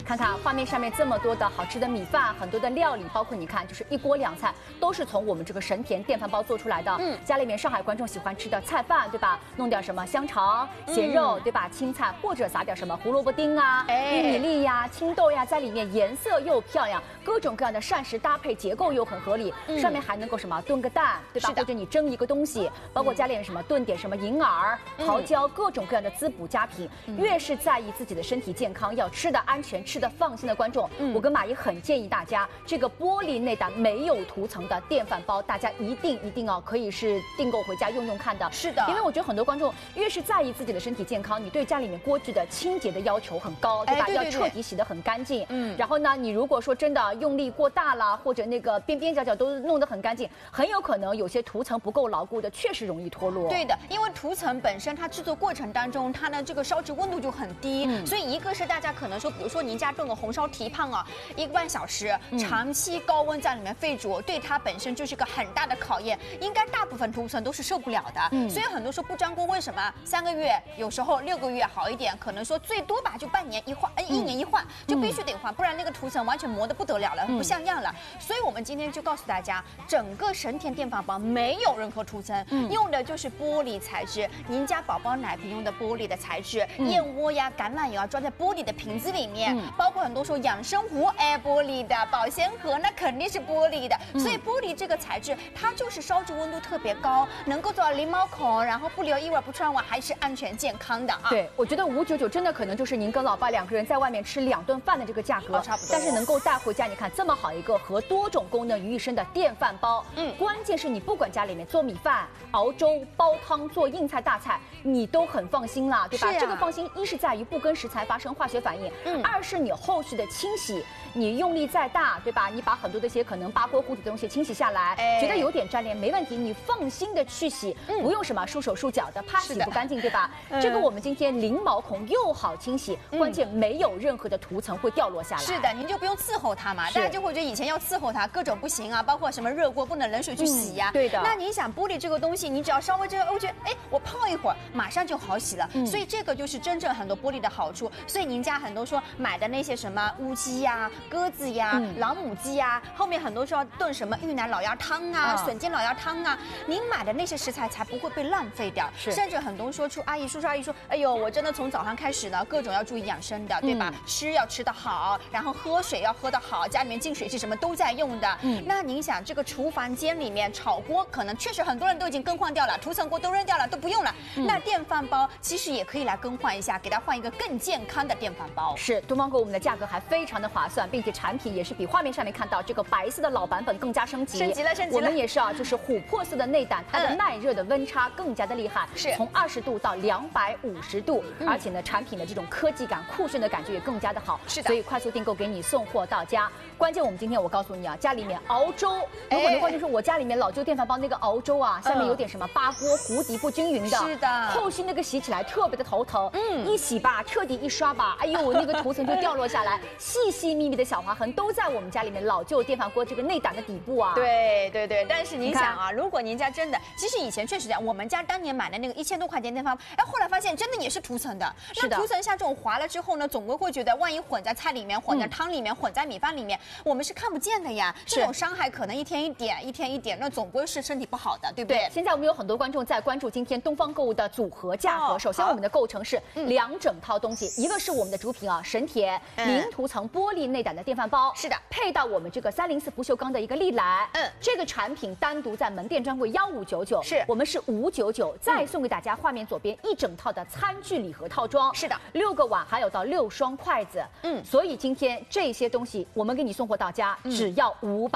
看看画面上面这么多的好吃的米饭，很多的料理，包括你看就是一锅两菜，都是从我们这个神田电饭煲做出来的。家里面上海观众喜欢吃的菜饭，对吧？弄点什么香肠、咸肉，对吧？青菜或者撒点什么胡萝卜丁啊、玉米粒呀、青豆呀，在里面颜色又漂亮，各种各样的膳食搭配结构又很合理，上面还能够什么炖个蛋，对吧？或者你蒸一个东西，包括家里面什么炖点什么银耳、桃胶，各种各样的滋补佳品。越是在意自己的身体健康，要吃的安全、吃的放心的观众，我跟马姨很建议大家，这个玻璃内胆没有涂层的电饭煲，大家一定可以是订购回家用用看的。是的，因为我觉得很多观众越是在意自己的身体健康，你对家里面锅具的清洁的要求很高，对吧？要彻底洗得很干净。然后呢，你如果说真的用力过大了，或者那个边边角角都弄得很干净，很有可能有些涂层不够牢固的，确实容易脱落。 对的，因为涂层本身它制作过程当中，它的这个烧制温度就很低，所以一个是大家可能说，比如说您家炖个红烧蹄膀啊，1个半小时，长期高温在里面沸煮，对它本身就是个很大的考验，应该大部分涂层都是受不了的。所以很多说不粘锅为什么3个月，有时候6个月好一点，可能说最多吧就半年一换，1年一换，就必须得换，不然那个涂层完全磨得不得了了，不像样了。所以我们今天就告诉大家，整个神田电饭煲没有任何涂层，用的就是玻璃材质，您家宝宝奶瓶用的玻璃的材质，燕窝呀、橄榄油啊装在玻璃的瓶子里面，包括很多说养生壶，玻璃的，保鲜盒那肯定是玻璃的。所以玻璃这个材质，它就是烧制温度特别高，能够做到零毛孔，然后不留异味、不串味，还是安全健康的啊。 对，我觉得599真的可能就是您跟老爸2个人在外面吃2顿饭的这个价格，差不多。但是能够带回家，你看这么好一个合多种功能于一身的电饭煲，关键是你不管家里面做米饭、熬粥、煲汤、做硬菜大菜，你都很放心啦，对吧？这个放心，一是在于不跟食材发生化学反应，二是你后续的清洗，你用力再大，对吧？你把很多的一些可能扒锅糊底的东西清洗下来，觉得有点粘连没问题，你放心的去洗，不用什么束手束脚的，怕洗不干净，对吧？这个我们今天零毛孔又好清洗，关键没有任何的涂层会掉落下来。 是的，您就不用伺候它嘛，大家就会觉得以前要伺候它，各种不行啊，包括什么热锅不能冷水去洗呀。 对的。 那你想玻璃这个东西，你只要稍微这个，我觉得我泡一会儿，马上就好洗了。所以这个就是真正很多玻璃的好处。所以您家很多说买的那些什么乌鸡呀、鸽子呀、老母鸡呀，后面很多说要炖什么玉南老鸭汤啊、笋尖老鸭汤啊，您买的那些食材才不会被浪费掉。甚至很多说出叔叔阿姨说，哎呦，我真的从早上开始呢，各种要注意养生的，对吧？吃要吃得好，然后喝水要喝得好，家里面净水器什么都在用的。那您想这个厨房间里面炒锅，可能确实很多人都已经更换掉了，涂层锅都扔掉了，都不用了。那电饭煲其实也可以来更换一下，给它换一个更健康的电饭煲。 是，东方购我们的价格还非常的划算，并且产品也是比画面上面看到这个白色的老版本更加升级了。我们也是啊，就是琥珀色的内胆，它的耐热的温差更加的厉害，是从20度到250度，而且呢，产品的这种科技感、酷炫的感觉也更加的好。是的，所以快速订购给你送货到家。关键我们今天我告诉你啊，家里面熬粥，有很多观众说我家里面老旧电饭煲那个熬粥啊，下面有点什么扒锅糊底不均匀的，是的，后续那个洗起来特别的头疼，一洗吧，彻底一刷吧，哎呦，那个涂层就掉落下来，细细密密的小划痕都在我们家里面老旧电饭锅这个内胆的底部啊。 对，但是您想啊，如果您家真的，其实以前确实这样，我们家当年买的那个1000多块钱电饭煲，后来发现真的也是涂层的。那涂层像这种划了之后呢，总归会觉得万一混在菜里面、混在汤里面、混在米饭里面，我们是看不见的呀。这种伤害可能一天一点，那总归是身体不好的，对不对？ 现在我们有很多观众在关注今天东方购物的组合价格。首先，我们的构成是2整套东西，一个是我们的主品啊，神田零涂层玻璃内胆的电饭煲，是的，配到我们这个304不锈钢的一个历来，这个产品单独在门店专柜1599，是我们是599，再送给大家画面左边一整套的餐具礼盒套装，是的，6个碗还有到6双筷子，所以今天这些东西我们给你送货到家，只要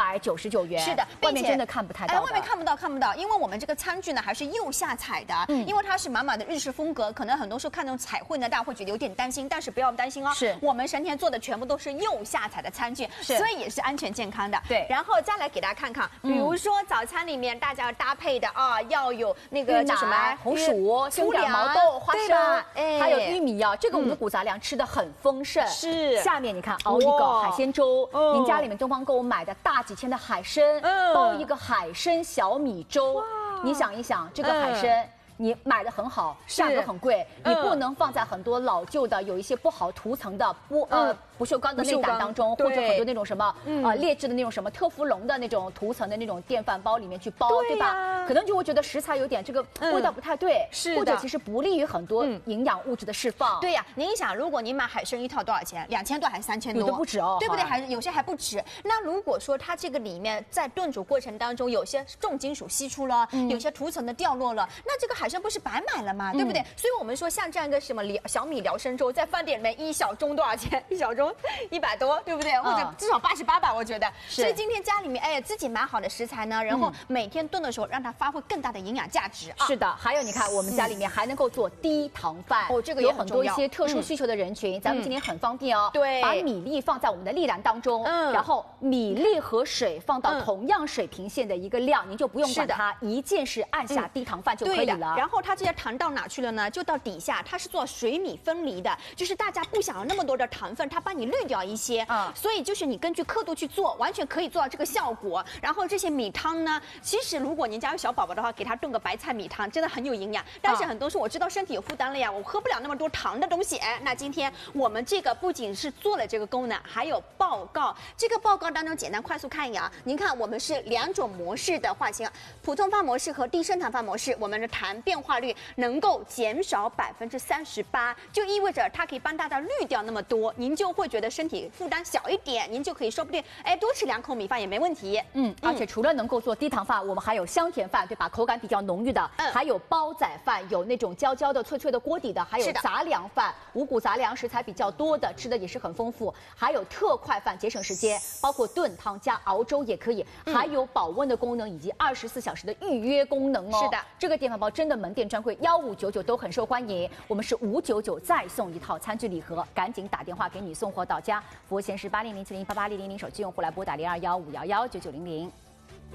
599元，是的，外面真的看不太到， 外面看不到，因为我们这个餐具呢还是釉下彩的，因为它是满满的日式风格，可能很多时候看那种彩绘呢，大家会觉得有点担心，但是不要担心哦，是我们神田做的全部都是釉下彩的餐具，所以也是安全健康的。对，然后再来给大家看看，比如说早餐里面大家要搭配的啊，要有那个叫什么红薯、生点毛豆、花生，还有玉米啊，这个五谷杂粮吃的很丰盛。是，下面你看熬一个海鲜粥，您家里面东方购物买的大几千的海参，煲一个海参小米粥，你想一想这个海参。 你买的很好，价格很贵，你不能放在很多老旧的、有一些不好涂层的不锈钢的内胆当中，或者很多那种什么劣质的那种什么特氟龙的那种涂层的那种电饭煲里面去包，对吧？可能就会觉得食材有点这个味道不太对，或者其实不利于很多营养物质的释放。 对呀，您想，如果你买海参一套多少钱？2000多还是3000多？ 有的不止哦， 对不对？还是有些还不止。那如果说它这个里面在炖煮过程当中有些重金属析出了，有些涂层的掉落了，那这个海参不是白买了吗？对不对？所以我们说像这样一个什么小米辽参粥，在饭店里面一小盅多少钱？一小盅100多，对不对？或者至少88吧，我觉得。所以今天家里面自己买好的食材呢，然后每天炖的时候让它发挥更大的营养价值啊。 是的，还有你看我们家里面还能够做低糖饭， 这个有很多一些特殊需求的人群，咱们今天很方便哦。 对， 把米粒放在我们的粒篮当中，然后米粒和水放到同样水平线的一个量，您就不用管它，一键是按下低糖饭就可以了。 然后它这些糖到哪去了呢？就到底下，它是做水米分离的，就是大家不想要那么多的糖分，它帮你滤掉一些。所以就是你根据刻度去做，完全可以做到这个效果。然后这些米汤呢，其实如果您家有小宝宝的话，给他炖个白菜米汤，真的很有营养。但是很多时候我知道身体有负担了呀，我喝不了那么多糖的东西。那今天我们这个不仅是做了这个功能，还有报告。这个报告当中简单快速看一眼啊，您看我们是2种模式的化型，普通饭模式和低升糖饭模式，我们的糖变化率能够减少38%，就意味着它可以帮大家滤掉那么多，您就会觉得身体负担小一点，您就可以说不定多吃2口米饭也没问题。 而且除了能够做低糖饭，我们还有香甜饭，对吧？口感比较浓郁的，还有煲仔饭，有那种焦焦的、脆脆的锅底的，还有杂粮饭，五谷杂粮食材比较多的，吃的也是很丰富。还有特快饭，节省时间，包括炖汤加熬粥也可以，还有保温的功能以及24小时的预约功能哦。 是的， 这个电饭煲真的门店专柜1599都很受欢迎，我们是599再送一套餐具礼盒，赶紧打电话给你送货到家。服务线是8007088000，手机用户来拨打0215119900。